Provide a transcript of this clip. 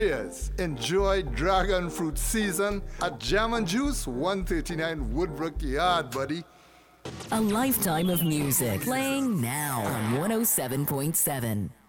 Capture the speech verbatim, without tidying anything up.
Yes, enjoy dragon fruit season at Jam and Juice, one thirty-nine Woodbrook Yard, buddy. A lifetime of music playing now on one oh seven point seven.